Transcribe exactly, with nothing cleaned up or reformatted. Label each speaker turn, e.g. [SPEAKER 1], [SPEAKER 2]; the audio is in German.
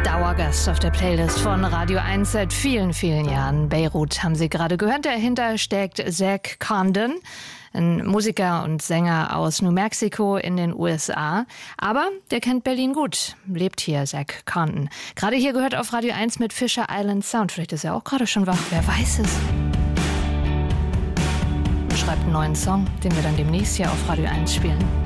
[SPEAKER 1] Dauergast auf der Playlist von Radio eins seit vielen, vielen Jahren. Beirut haben Sie gerade gehört. Dahinter steckt Zack Condon, ein Musiker und Sänger aus New Mexico in den U S A. Aber der kennt Berlin gut, lebt hier, Zack Condon. Gerade hier gehört auf Radio eins mit Fisher Island Sound. Vielleicht ist er auch gerade schon wach, wer weiß es. Und schreibt einen neuen Song, den wir dann demnächst hier auf Radio eins spielen.